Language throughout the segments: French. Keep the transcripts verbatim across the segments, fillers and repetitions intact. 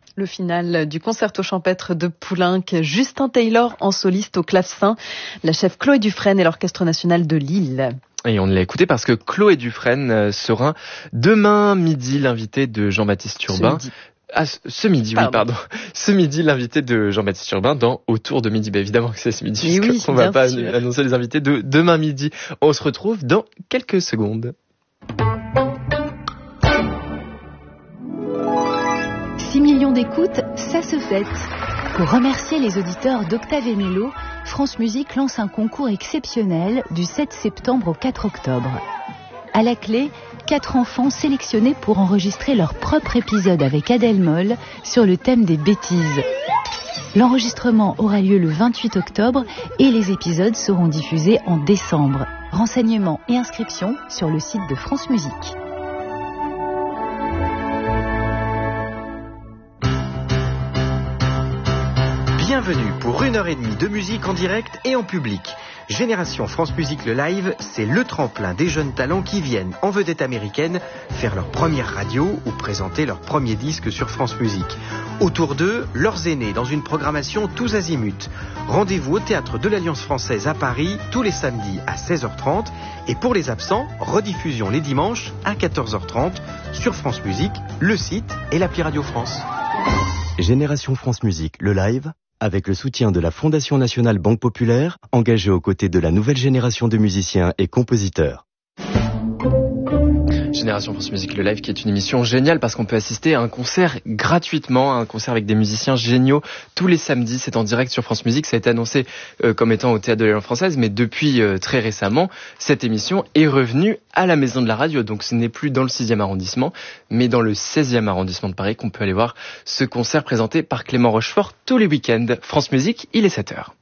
Le final du concerto champêtre de Poulenc, Justin Taylor en soliste au clavecin, la chef Chloé Dufresne et l'Orchestre national de Lille. Et on l'a écouté parce que Chloé Dufresne sera demain midi l'invité de Jean-Baptiste Urbain. Ce midi. Ah, ce midi, pardon. oui, pardon. Ce midi, l'invité de Jean-Baptiste Urbain dans Autour de midi. Bah, évidemment que c'est ce midi, oui, on va pas sûr. annoncer les invités de demain midi. On se retrouve dans quelques secondes. six millions d'écoutes, ça se fête. Pour remercier les auditeurs d'Octave et Mélo, France Musique lance un concours exceptionnel du sept septembre au quatre octobre. À la clé, quatre enfants sélectionnés pour enregistrer leur propre épisode avec Adèle Moll sur le thème des bêtises. L'enregistrement aura lieu le vingt-huit octobre et les épisodes seront diffusés en décembre. Renseignements et inscriptions sur le site de France Musique. Bienvenue pour une heure et demie de musique en direct et en public. Génération France Musique le live, c'est le tremplin des jeunes talents qui viennent en vedette américaine faire leur première radio ou présenter leur premier disque sur France Musique. Autour d'eux, leurs aînés dans une programmation tous azimuts. Rendez-vous au Théâtre de l'Alliance Française à Paris tous les samedis à seize heures trente et pour les absents, rediffusion les dimanches à quatorze heures trente sur France Musique, le site et l'appli Radio France. Génération France Musique le live, avec le soutien de la Fondation nationale Banque Populaire, engagée aux côtés de la nouvelle génération de musiciens et compositeurs. Génération France Musique le live qui est une émission géniale parce qu'on peut assister à un concert gratuitement, un concert avec des musiciens géniaux tous les samedis, c'est en direct sur France Musique, ça a été annoncé euh, comme étant au Théâtre de l'Alliance Française, mais depuis euh, très récemment, cette émission est revenue à la Maison de la Radio, donc ce n'est plus dans le sixième arrondissement, mais dans le seizième arrondissement de Paris qu'on peut aller voir ce concert présenté par Clément Rochefort tous les week-ends. France Musique, il est sept heures.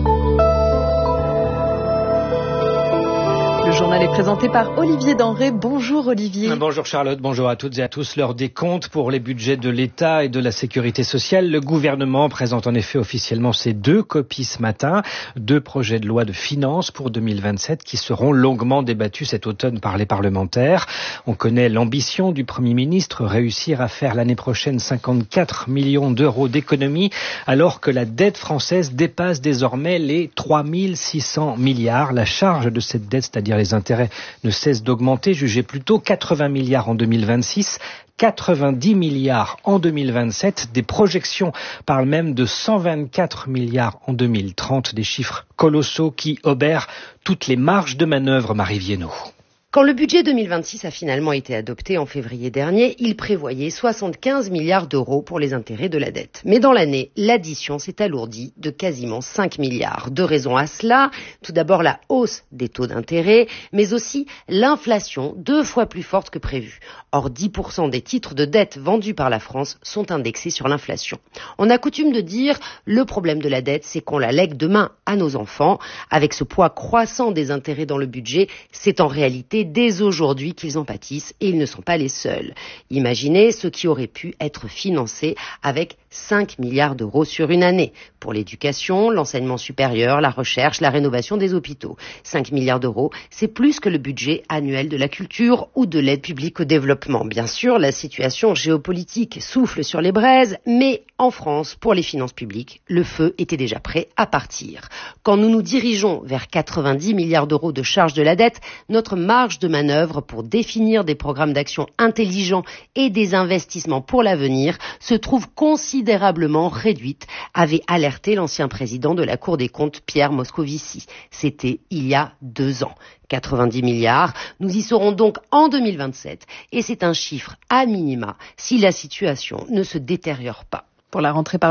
Le journal est présenté par Olivier Denré. Bonjour Olivier. Bonjour Charlotte, bonjour à toutes et à tous. L'heure des comptes pour les budgets de l'État et de la sécurité sociale. Le gouvernement présente en effet officiellement ses deux copies ce matin. Deux projets de loi de finances pour deux mille vingt-sept qui seront longuement débattus cet automne par les parlementaires. On connaît l'ambition du Premier ministre, réussir à faire l'année prochaine cinquante-quatre millions d'euros d'économies, alors que la dette française dépasse désormais les trois mille six cents milliards. La charge de cette dette, c'est-à-dire les intérêts, ne cessent d'augmenter, jugés plutôt quatre-vingts milliards en deux mille vingt-six, quatre-vingt-dix milliards en deux mille vingt-sept. Des projections parlent même de cent vingt-quatre milliards en deux mille trente, des chiffres colossaux qui obèrent toutes les marges de manœuvre, Marie Viennot. Quand le budget deux mille vingt-six a finalement été adopté en février dernier, il prévoyait soixante-quinze milliards d'euros pour les intérêts de la dette. Mais dans l'année, l'addition s'est alourdie de quasiment cinq milliards. Deux raisons à cela. Tout d'abord, la hausse des taux d'intérêt, mais aussi l'inflation deux fois plus forte que prévu. Or, dix pour cent des titres de dette vendus par la France sont indexés sur l'inflation. On a coutume de dire, le problème de la dette, c'est qu'on la lègue demain à nos enfants. Avec ce poids croissant des intérêts dans le budget, c'est en réalité dès aujourd'hui qu'ils en pâtissent et ils ne sont pas les seuls. Imaginez ce qui aurait pu être financé avec cinq milliards d'euros sur une année pour l'éducation, l'enseignement supérieur, la recherche, la rénovation des hôpitaux. cinq milliards d'euros, c'est plus que le budget annuel de la culture ou de l'aide publique au développement. Bien sûr, la situation géopolitique souffle sur les braises, mais en France, pour les finances publiques, le feu était déjà prêt à partir. Quand nous nous dirigeons vers quatre-vingt-dix milliards d'euros de charge de la dette, notre marge de manœuvre pour définir des programmes d'action intelligents et des investissements pour l'avenir se trouve considérablement réduite, avait alerté l'ancien président de la Cour des comptes, Pierre Moscovici. C'était il y a deux ans. quatre-vingt-dix milliards, nous y serons donc en deux mille vingt-sept et c'est un chiffre à minima si la situation ne se détériore pas. Pour la rentrée par